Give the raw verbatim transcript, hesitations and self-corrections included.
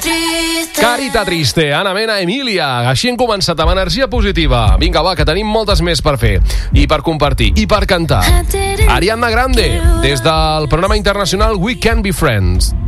Carita triste, Ana Mena, Emilia. Així hem començat amb energia positiva. Vinga, va, que tenim moltes més per fer i per compartir i per cantar. Ariana Grande, des del programa internacional We Can Be Friends.